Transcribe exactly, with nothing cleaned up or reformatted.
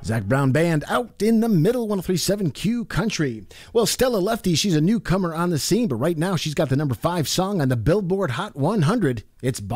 Zac Brown Band, Out in the Middle, one oh three point seven Q Country. Well, Stella Lefty, she's a newcomer on the scene, but right now she's got the number five song on the Billboard Hot one hundred. It's